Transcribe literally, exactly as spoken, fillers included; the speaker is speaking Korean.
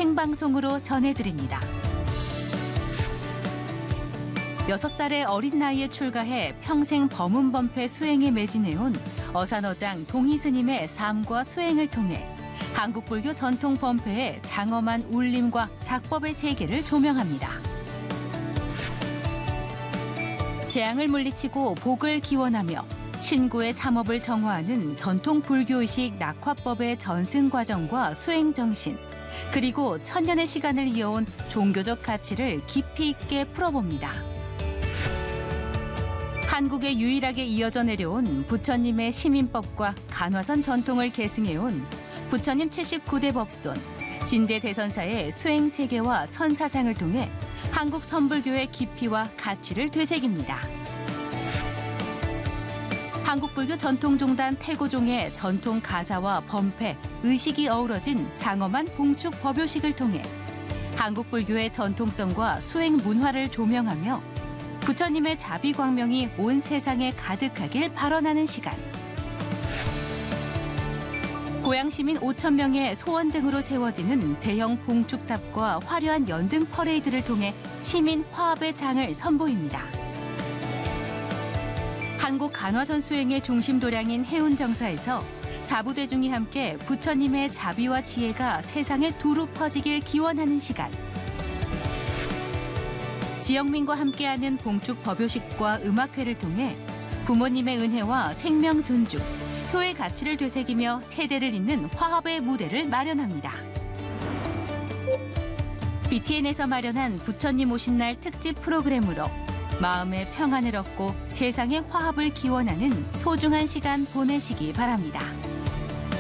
생방송으로 전해드립니다. 여섯 살의 어린 나이에 출가해 평생 범은범패 수행에 매진해온 어산어장 동의스님의 삶과 수행을 통해 한국 불교 전통 범패의 장엄한 울림과 작법의 세계를 조명합니다. 재앙을 물리치고 복을 기원하며 신구의 삼업을 정화하는 전통 불교의식 낙화법의 전승 과정과 수행 정신, 그리고 천년의 시간을 이어온 종교적 가치를 깊이 있게 풀어봅니다. 한국에 유일하게 이어져 내려온 부처님의 시민법과 간화선 전통을 계승해온 부처님 칠십구 대 법손, 진대대선사의 수행 세계와 선사상을 통해 한국 선불교의 깊이와 가치를 되새깁니다. 한국불교 전통종단 태고종의 전통 가사와 범패, 의식이 어우러진 장엄한 봉축 법요식을 통해 한국불교의 전통성과 수행 문화를 조명하며 부처님의 자비광명이 온 세상에 가득하길 발언하는 시간. 고향시민 오천 명의 소원 등으로 세워지는 대형 봉축탑과 화려한 연등 퍼레이드를 통해 시민 화합의 장을 선보입니다. 한국 간화선 수행의 중심 도량인 해운정사에서 사부대중이 함께 부처님의 자비와 지혜가 세상에 두루 퍼지길 기원하는 시간. 지영민과 함께하는 봉축 법요식과 음악회를 통해 부모님의 은혜와 생명 존중, 효의 가치를 되새기며 세대를 잇는 화합의 무대를 마련합니다. 비티엔에서 마련한 부처님 오신 날 특집 프로그램으로 마음의 평안을 얻고 세상의 화합을 기원하는 소중한 시간 보내시기 바랍니다.